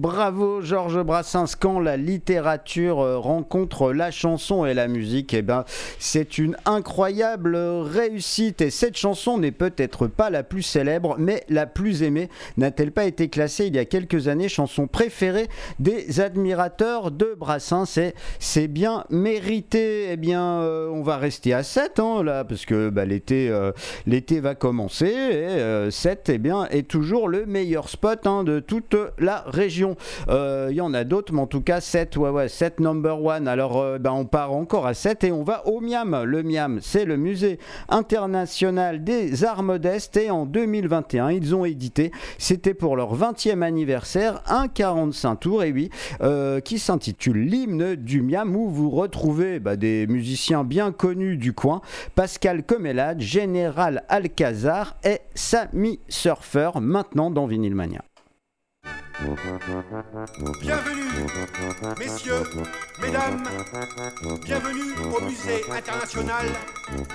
bravo Georges Brassens. Quand la littérature rencontre la chanson et la musique, eh ben, c'est une incroyable réussite. Et cette chanson n'est peut-être pas la plus célèbre, mais la plus aimée. N'a-t-elle pas été classée il y a quelques années chanson préférée des admirateurs de Brassens? Et c'est bien mérité. Eh bien, on va rester à 7 là, parce que l'été va commencer. Et 7 eh bien, est toujours le meilleur spot de toute la région. Il y en a d'autres, mais en tout cas 7, 7 number one. Alors on part encore à 7 et on va au Miam. Le Miam, c'est le musée international des arts modestes, et en 2021 ils ont édité, c'était pour leur 20e anniversaire, un 45 tours, et oui, qui s'intitule l'hymne du Miam, où vous retrouvez des musiciens bien connus du coin, Pascal Comelade, Général Alcazar et Samy Surfer, maintenant dans Vinyl Mania. Bienvenue, messieurs, mesdames, bienvenue au musée international